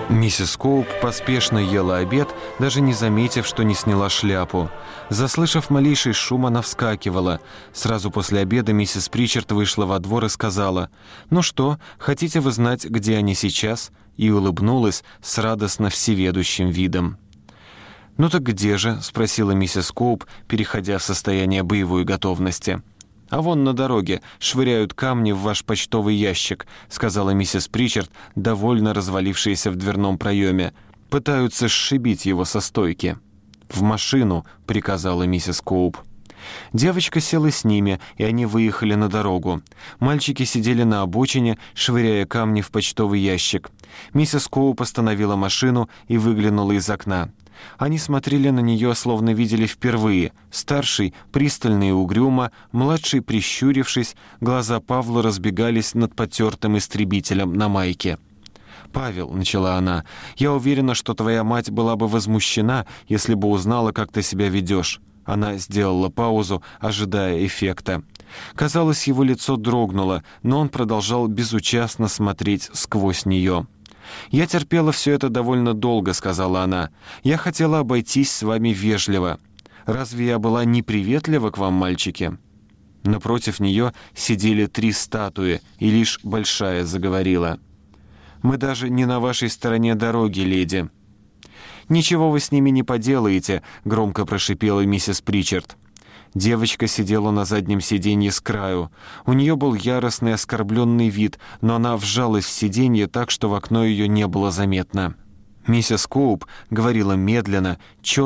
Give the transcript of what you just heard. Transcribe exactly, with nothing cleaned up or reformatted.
Миссис Коуп поспешно ела обед, даже не заметив, что не сняла шляпу. Заслышав малейший шум, она вскакивала. Сразу после обеда миссис Причард вышла во двор и сказала: «Ну что, хотите вы знать, где они сейчас?» и улыбнулась с радостно всеведущим видом. «Ну так где же?» — спросила миссис Коуп, переходя в состояние боевой готовности. «А вон на дороге швыряют камни в ваш почтовый ящик», — сказала миссис Причард, довольно развалившаяся в дверном проеме. «Пытаются сшибить его со стойки». «В машину», — приказала миссис Коуп. Девочка села с ними, и они выехали на дорогу. Мальчики сидели на обочине, швыряя камни в почтовый ящик. Миссис Коуп остановила машину и выглянула из окна. Они смотрели на нее, словно видели впервые. Старший, пристально и угрюмо, младший, прищурившись, глаза Павла разбегались над потертым истребителем на майке. «Павел», — начала она, — «я уверена, что твоя мать была бы возмущена, если бы узнала, как ты себя ведешь». Она сделала паузу, ожидая эффекта. Казалось, его лицо дрогнуло, но он продолжал безучастно смотреть сквозь нее. «Я терпела все это довольно долго», — сказала она. «Я хотела обойтись с вами вежливо. Разве я была неприветлива к вам, мальчики?» Напротив нее сидели три статуи, и лишь большая заговорила. «Мы даже не на вашей стороне дороги, леди». «Ничего вы с ними не поделаете», — громко прошипела миссис Причард. Девочка сидела на заднем сиденье с краю. У нее был яростный оскорбленный вид, но она вжалась в сиденье так, что в окно ее не было заметно. Миссис Коуп говорила медленно, четко,